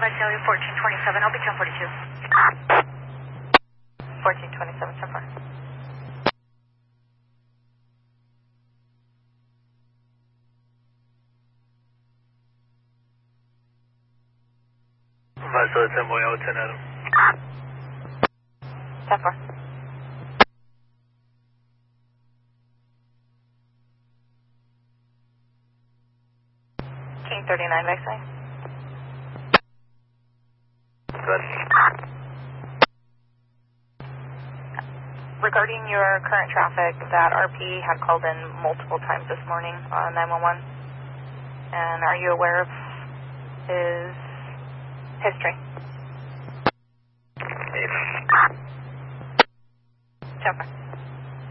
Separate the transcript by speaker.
Speaker 1: Visalia 1427, I'll be 1042.
Speaker 2: 1427, 10-4.
Speaker 3: Visalia 10 Boy, 10 Adam.
Speaker 2: 10-4. King 39, Visalia.
Speaker 3: Good.
Speaker 2: Regarding your current traffic, that RP had called in multiple times this morning on 911. And are you aware of his history? 10-4.